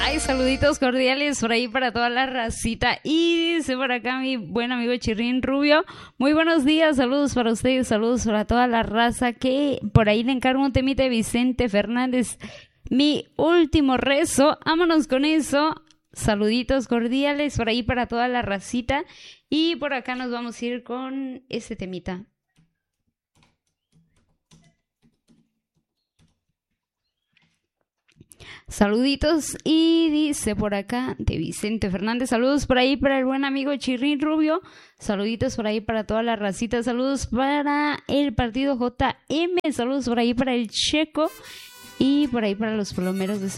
Ay, saluditos cordiales por ahí para toda la racita. Y dice por acá mi buen amigo Chirrín Rubio, muy buenos días, saludos para ustedes, saludos para toda la raza, que por ahí le encargo un temita de Vicente Fernández, mi último rezo, vámonos con eso. Saluditos cordiales por ahí para toda la racita. Y por acá nos vamos a ir con este temita. Saluditos, y dice por acá de Vicente Fernández, saludos por ahí para el buen amigo Chirrín Rubio, saluditos por ahí para toda la racita, saludos para el partido JM, saludos por ahí para el Checo y por ahí para los plomeros de